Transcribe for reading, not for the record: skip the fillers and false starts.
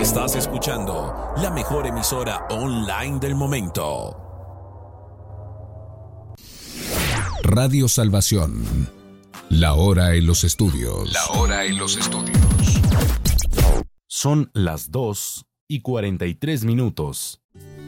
Estás escuchando la mejor emisora online del momento. Radio Salvación. La hora en los estudios. Son las 2:43.